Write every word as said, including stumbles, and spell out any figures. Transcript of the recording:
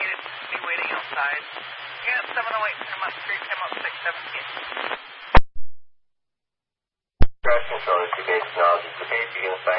located. Be waiting outside. Yeah, seven oh eight Paramount Street, Paramount six seventeen. Crash control is to base technology. The base begins by